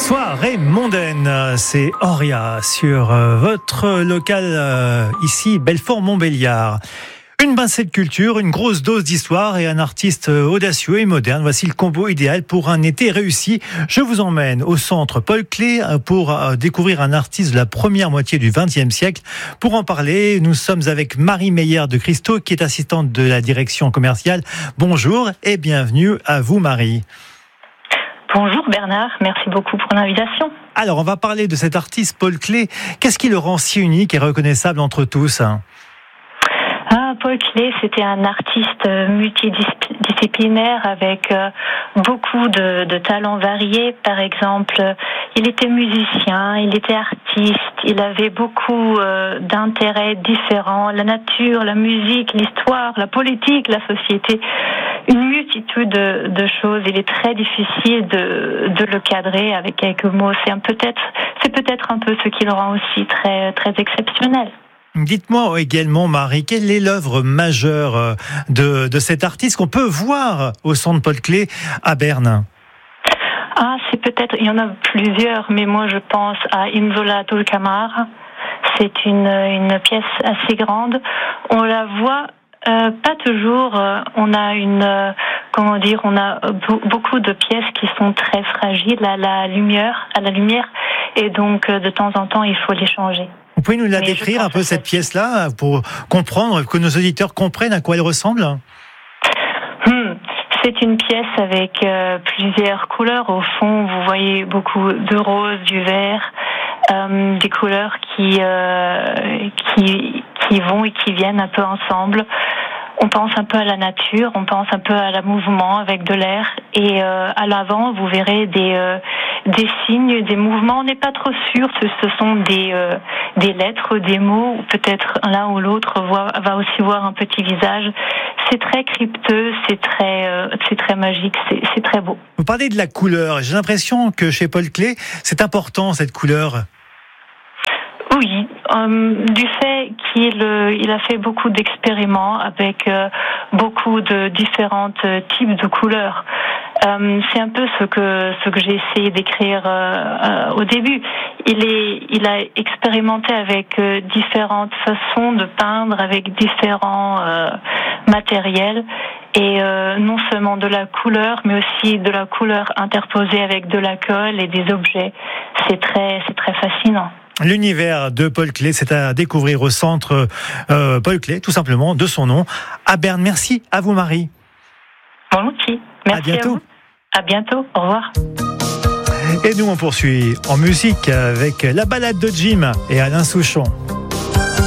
Soirée mondaine, c'est Auria sur votre local ici, Belfort-Montbéliard. Une pincée de culture, une grosse dose d'histoire et un artiste audacieux et moderne. Voici le combo idéal pour un été réussi. Je vous emmène au centre Paul Klee pour découvrir un artiste de la première moitié du XXe siècle. Pour en parler, nous sommes avec Marie Meyer de Christo, qui est assistante de la direction commerciale. Bonjour et bienvenue à vous, Marie. Bonjour Bernard, merci beaucoup pour l'invitation. Alors, on va parler de cet artiste Paul Klee. Qu'est-ce qui le rend si unique et reconnaissable entre tous ? Paul Klee, c'était un artiste multidisciplinaire avec beaucoup de talents variés. Par exemple, il était musicien, il était artiste, il avait beaucoup d'intérêts différents. La nature, la musique, l'histoire, la politique, la société, une multitude de choses. Il est très difficile de le cadrer avec quelques mots. C'est peut-être un peu ce qui le rend aussi très, très exceptionnel. Dites-moi également, Marie, quelle est l'œuvre majeure de cet artiste qu'on peut voir au centre Paul Klee à Berne ? Il y en a plusieurs, mais moi je pense à Inzola Dulcamar. C'est une pièce assez grande. On la voit pas toujours. On a beaucoup de pièces qui sont très fragiles à la lumière, et donc de temps en temps il faut les changer. Vous pouvez nous la décrire un peu, cette pièce-là, pour comprendre, que nos auditeurs comprennent à quoi elle ressemble ? C'est une pièce avec plusieurs couleurs. Au fond, vous voyez beaucoup de rose, du vert, des couleurs qui vont et qui viennent un peu ensemble. On pense un peu à la nature, on pense un peu à la mouvement avec de l'air. Et à l'avant, vous verrez des signes, des mouvements. On n'est pas trop sûr si ce sont des lettres, des mots, ou peut-être l'un ou l'autre va aussi voir un petit visage. C'est très crypteux, c'est très magique, c'est très beau. Vous parlez de la couleur. J'ai l'impression que chez Paul Klee, c'est important, cette couleur. Oui, du fait qu'il a fait beaucoup d'expériments avec beaucoup de différents types de couleurs. C'est un peu ce que j'ai essayé d'écrire au début. Il a expérimenté avec différentes façons de peindre, avec différents matériels, et non seulement de la couleur, mais aussi de la couleur interposée avec de la colle et des objets. C'est très fascinant. L'univers de Paul Klee, c'est à découvrir au centre Paul Klee, tout simplement, de son nom, à Berne. Merci à vous, Marie. Volontiers. Merci à bientôt. À vous. À bientôt. Au revoir. Et nous, on poursuit en musique avec la balade de Jim et Alain Souchon.